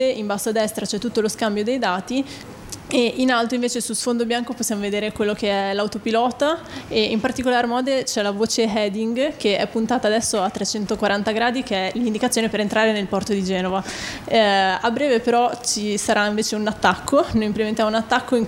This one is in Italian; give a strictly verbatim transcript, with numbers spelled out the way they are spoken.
in basso a destra c'è tutto lo scambio dei dati. E in alto invece su sfondo bianco possiamo vedere quello che è l'autopilota e in particolar modo c'è la voce heading che è puntata adesso a trecentoquaranta gradi, che è l'indicazione per entrare nel porto di Genova. Eh, a breve però ci sarà invece un attacco, noi implementiamo un attacco in